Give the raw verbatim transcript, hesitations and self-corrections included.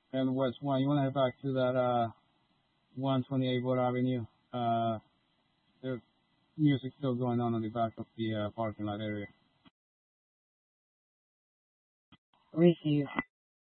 and West One. You want to head back to that uh one twenty-eight Wood Avenue. Uh, there's music still going on in the back of the uh, parking lot area. Receive.